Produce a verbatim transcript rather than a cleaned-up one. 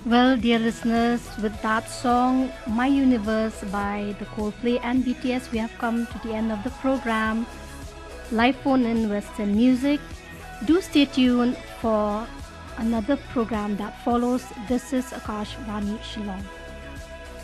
Well, dear listeners, with that song, My Universe by the Coldplay and B T S, we have come to the end of the program. Live phone in Western music. Do stay tuned for another program that follows. This is Akash Vani Shillong.